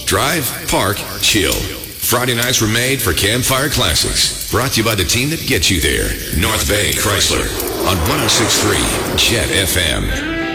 Drive, park, chill. Friday nights were made for Campfire Classics. Brought to you by the team that gets you there. North Bay Chrysler on 106.3 Jet FM.